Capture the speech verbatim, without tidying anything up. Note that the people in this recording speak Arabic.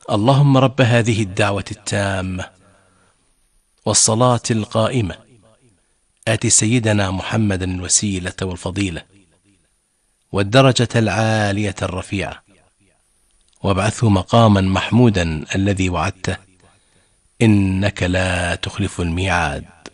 اللهم رب هذه الدعوة التامة والصلاة القائمة آت سيدنا محمدا الوسيلة والفضيلة والدرجة العالية الرفيعة وابعثه مقاما محمودا الذي وعدته إنك لا تخلف الميعاد.